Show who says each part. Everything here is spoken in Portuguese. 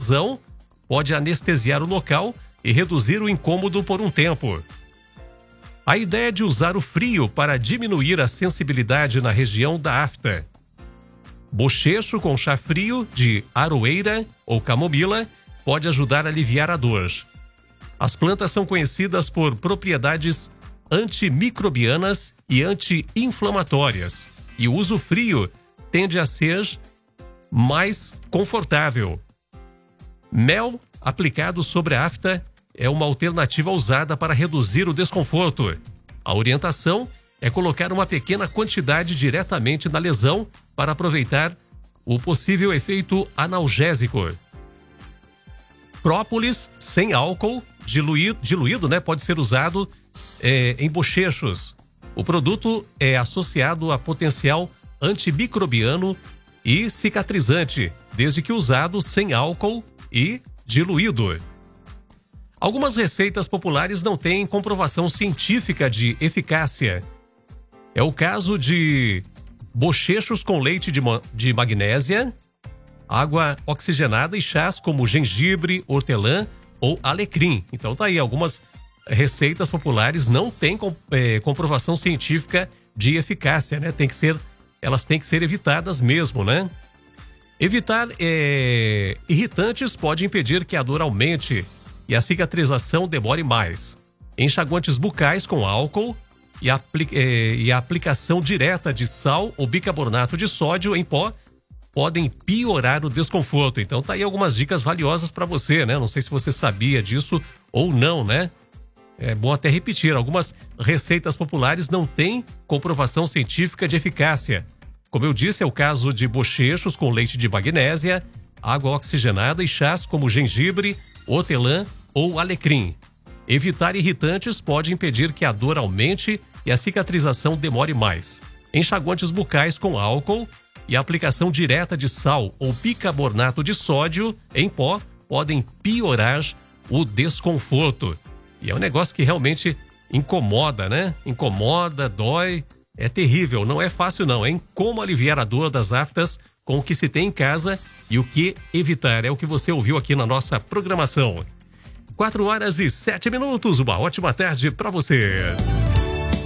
Speaker 1: lesão pode anestesiar o local e reduzir o incômodo por um tempo. A ideia de usar o frio para diminuir a sensibilidade na região da afta. Bochecho com chá frio de aroeira ou camomila pode ajudar a aliviar a dor. As plantas são conhecidas por propriedades antimicrobianas e anti-inflamatórias, e o uso frio tende a ser mais confortável. Mel aplicado sobre a afta é uma alternativa usada para reduzir o desconforto. A orientação é colocar uma pequena quantidade diretamente na lesão para aproveitar o possível efeito analgésico. Própolis sem álcool, diluído, pode ser usado em bochechos. O produto é associado a potencial antimicrobiano e cicatrizante, desde que usado sem álcool e diluído. Algumas receitas populares não têm comprovação científica de eficácia. É o caso de bochechos com leite de magnésia, água oxigenada e chás como gengibre, hortelã ou alecrim. Então tá aí, algumas receitas populares não têm comprovação científica de eficácia, né? Elas têm que ser evitadas mesmo, né? Evitar irritantes pode impedir que a dor aumente e a cicatrização demore mais. Enxaguantes bucais com álcool e a aplicação direta de sal ou bicarbonato de sódio em pó podem piorar o desconforto. Então tá aí algumas dicas valiosas para você, né? Não sei se você sabia disso ou não, né? É bom até repetir, algumas receitas populares não têm comprovação científica de eficácia. Como eu disse, é o caso de bochechos com leite de magnésia, água oxigenada e chás como gengibre, hortelã ou alecrim. Evitar irritantes pode impedir que a dor aumente e a cicatrização demore mais. Enxaguantes bucais com álcool e a aplicação direta de sal ou bicarbonato de sódio em pó podem piorar o desconforto. E é um negócio que realmente incomoda, né? Incomoda, dói, é terrível, não é fácil não, hein? Como aliviar a dor das aftas com o que se tem em casa e o que evitar. É o que você ouviu aqui na nossa programação. 4h07, uma ótima tarde para você.